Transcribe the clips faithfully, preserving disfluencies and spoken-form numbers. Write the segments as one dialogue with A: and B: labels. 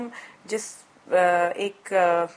A: जिस एक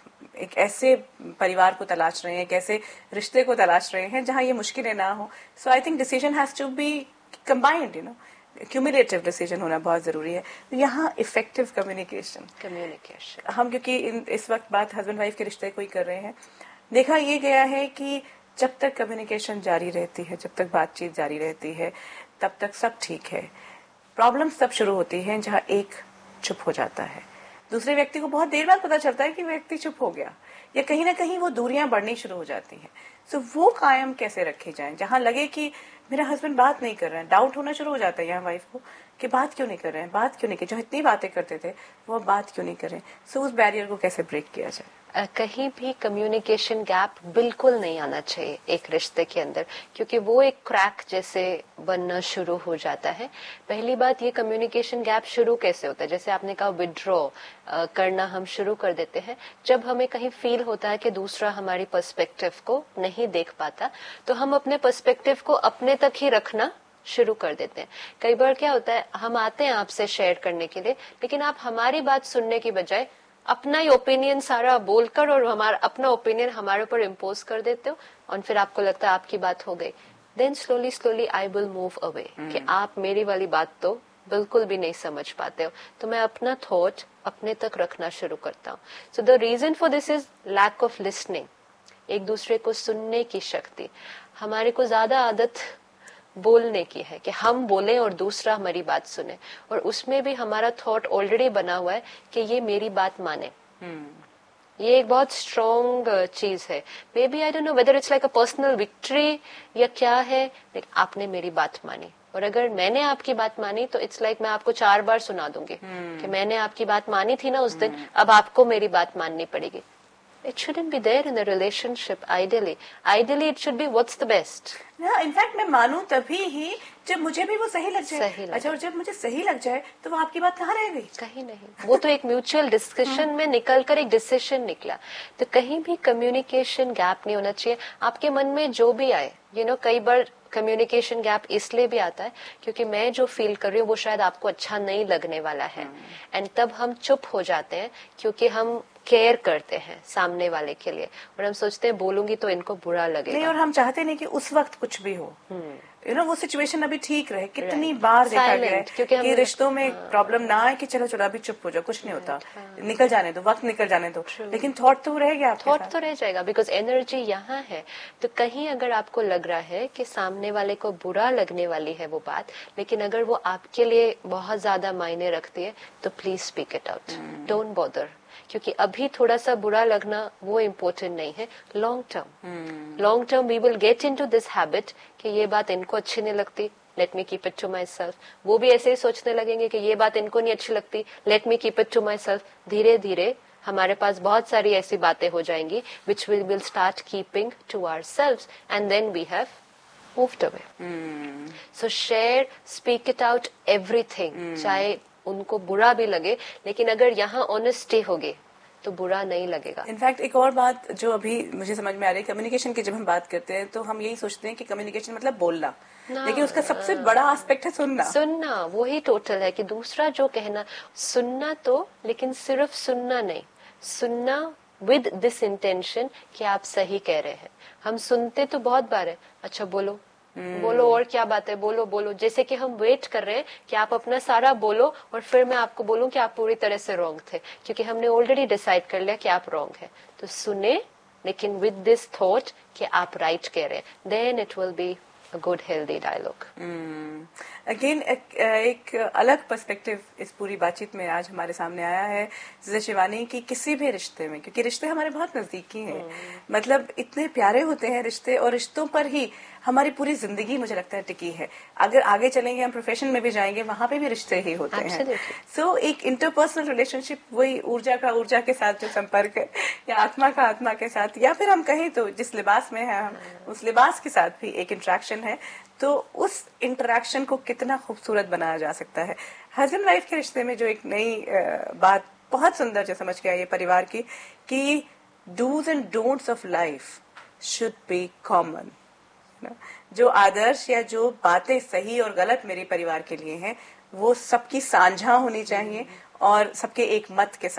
A: एक ऐसे परिवार को तलाश रहे हैं, एक ऐसे रिश्ते को तलाश रहे हैं जहां ये मुश्किलें ना हो. सो I think decision has to be combined, you know, cumulative decision होना बहुत जरूरी है. तो यहाँ इफेक्टिव कम्युनिकेशन
B: कम्युनिकेशन
A: हम क्योंकि इन, इस वक्त बात हस्बैंड वाइफ के रिश्ते को ही कर रहे हैं. देखा ये गया है कि जब तक कम्युनिकेशन जारी रहती है, जब तक बातचीत जारी रहती है, तब तक सब ठीक है. प्रॉब्लम्स तब शुरू होती हैं जहां एक चुप हो जाता है. दूसरे व्यक्ति को बहुत देर बाद पता चलता है कि व्यक्ति चुप हो गया, या कहीं ना कहीं वो दूरियां बढ़नी शुरू हो जाती हैं. सो so, वो कायम कैसे रखे जाएं जहां लगे कि मेरा हस्बैंड बात नहीं कर रहा है. डाउट होना शुरू हो जाता है यहाँ वाइफ को कि बात क्यों नहीं कर रहे हैं, बात क्यों नहीं कर, जो इतनी बातें करते थे वो बात क्यों नहीं कर रहे. सो so, उस बैरियर को कैसे ब्रेक किया जाए.
B: कहीं भी कम्युनिकेशन गैप बिल्कुल नहीं आना चाहिए एक रिश्ते के अंदर, क्योंकि वो एक क्रैक जैसे बनना शुरू हो जाता है. पहली बात, ये कम्युनिकेशन गैप शुरू कैसे होता है, जैसे आपने कहा विड्रॉ करना हम शुरू कर देते हैं जब हमें कहीं फील होता है कि दूसरा हमारी पर्सपेक्टिव को नहीं देख पाता, तो हम अपने पर्सपेक्टिव को अपने तक ही रखना शुरू कर देते हैं. कई बार क्या होता है, हम आते हैं आपसे शेयर करने के लिए, लेकिन आप हमारी बात सुनने की बजाय अपना ही ओपिनियन सारा बोलकर और हमारा अपना ओपिनियन हमारे ऊपर इम्पोज कर देते हो, और फिर आपको लगता है आपकी बात हो गई. Then slowly slowly I will move away कि आप मेरी वाली बात तो बिल्कुल भी नहीं समझ पाते हो, तो मैं अपना थॉट अपने तक रखना शुरू करता हूँ. So the reason for this is lack of listening. एक दूसरे को सुनने की शक्ति. हमारे को ज्यादा आदत बोलने की है कि हम बोलें और दूसरा हमारी बात सुने, और उसमें भी हमारा थॉट ऑलरेडी बना हुआ है कि ये मेरी बात माने. hmm. ये एक बहुत स्ट्रॉन्ग चीज है. May B I don't know whether it's like a personal victory या क्या है, लेकिन आपने मेरी बात मानी, और अगर मैंने आपकी बात मानी तो इट्स लाइक like मैं आपको चार बार सुना दूंगी hmm. कि मैंने आपकी बात मानी थी ना उस दिन, hmm. अब आपको मेरी बात माननी पड़ेगी. It shouldn't be there in a relationship. Ideally, ideally it should be what's the best.
A: Yeah, in fact मैं मानूं तभी ही जब मुझे भी वो सही लग जाए.
B: सही
A: अच्छा, और जब मुझे सही लग जाए तो वो आपकी बात कहाँ रह गई?
B: कहीं नहीं. वो तो एक म्यूचुअल डिस्कशन में निकलकर एक डिसीजन निकला. तो कहीं भी कम्युनिकेशन गैप नहीं होना चाहिए. आपके मन में जो भी आए, यू नो, कई बार कम्युनिकेशन गैप इसलिए भी आता है क्योंकि मैं जो फील कर रही हूँ वो शायद आपको अच्छा नहीं लगने वाला है, एंड तब हम चुप हो जाते हैं क्योंकि हम केयर करते हैं सामने वाले के लिए, और हम सोचते हैं बोलूंगी तो इनको बुरा लगेगा.
A: नहीं, और हम चाहते नहीं कि उस वक्त कुछ भी हो, यू नो, वो सिचुएशन अभी ठीक रहे. कितनी बार देखा गया है कि रिश्तों में प्रॉब्लम ना आए कि चलो चलो अभी चुप हो जाओ, कुछ नहीं होता, निकल जाने दो, वक्त निकल जाने दो, लेकिन थॉट तो रह गया,
B: थॉट तो रह जाएगा, बिकॉज एनर्जी यहाँ है. तो कहीं अगर आपको लग रहा है कि सामने वाले को बुरा लगने वाली है वो बात, लेकिन अगर वो आपके लिए बहुत ज्यादा मायने रखती है, तो please speak it out. Don't bother, क्योंकि अभी थोड़ा सा बुरा लगना वो इम्पोर्टेंट नहीं है. Long term long term we will get into this habit कि ये बात इनको अच्छी नहीं लगती, let me keep it to my self. वो भी ऐसे ही सोचने लगेंगे कि ये बात इनको नहीं अच्छी लगती, let me keep it to my self. धीरे धीरे हमारे पास बहुत सारी ऐसी बातें हो जाएंगी which we will start keeping to our self, and then we have moved away. So share, speak it out, everything. चाहे उनको बुरा भी लगे, लेकिन अगर यहाँ ऑनेस्टी होगी तो बुरा नहीं लगेगा.
A: इनफैक्ट एक और बात जो अभी मुझे समझ में आ रही है, कम्युनिकेशन की जब हम बात करते हैं तो हम यही सोचते हैं कि कम्युनिकेशन मतलब बोलना, लेकिन उसका सबसे बड़ा एस्पेक्ट है सुनना.
B: सुनना वही टोटल है कि दूसरा जो कहना, सुनना तो, लेकिन सिर्फ सुनना नहीं, सुनना विद दिस इंटेंशन कि आप सही कह रहे हैं. हम सुनते तो बहुत बार है, अच्छा बोलो Hmm. बोलो, और क्या बात है, बोलो बोलो, जैसे कि हम वेट कर रहे हैं कि आप अपना सारा बोलो और फिर मैं आपको बोलूं कि आप पूरी तरह से रॉन्ग थे, क्योंकि हमने ऑलरेडी डिसाइड कर लिया कि आप रॉन्ग है. तो सुने, लेकिन विद दिस थॉट कि आप राइट कह रहे हैं, then it will be a good healthy dialogue.
A: Again एक, एक अलग पर्सपेक्टिव इस पूरी बातचीत में आज हमारे सामने आया है जैसे शिवानी, की किसी भी रिश्ते में, क्योंकि रिश्ते हमारे बहुत नजदीकी हैं, hmm. मतलब इतने प्यारे होते हैं रिश्ते, और रिश्तों पर ही हमारी पूरी जिंदगी मुझे लगता है टिकी है. अगर आगे चलेंगे, हम प्रोफेशन में भी जाएंगे, वहां पे भी रिश्ते ही होते
B: Absolutely.
A: हैं. सो so, एक इंटरपर्सनल रिलेशनशिप वही ऊर्जा का ऊर्जा के साथ जो संपर्क है, या आत्मा का आत्मा के साथ, या फिर हम कहें तो जिस लिबास में है हम उस लिबास के साथ भी एक इंटरेक्शन है. तो उस इंटरेक्शन को कितना खूबसूरत बनाया जा सकता है. हस्बैंड वाइफ के रिश्ते में जो एक नई बात बहुत सुंदर जो समझ के आई है परिवार की, कि dos and don'ts of life should be common. जो आदर्श या जो बातें सही और गलत मेरे परिवार के लिए हैं, वो सबकी साझा होनी चाहिए और सबके एक मत के साथ